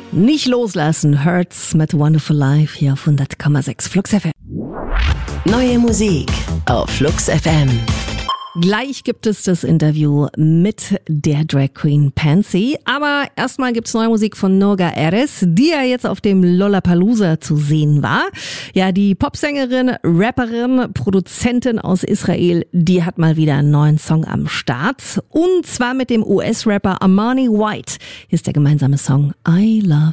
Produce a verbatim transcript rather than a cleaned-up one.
Nicht loslassen, Hurts mit Wonderful Life hier auf hundert Komma sechs Flux F M. Neue Musik auf Flux F M. Gleich gibt es das Interview mit der Drag Queen Pansy, aber erstmal gibt's neue Musik von Noga Erez, die ja jetzt auf dem Lollapalooza zu sehen war. Ja, die Popsängerin, Rapperin, Produzentin aus Israel, die hat mal wieder einen neuen Song am Start und zwar mit dem U S-Rapper Armani White. Hier ist der gemeinsame Song I Love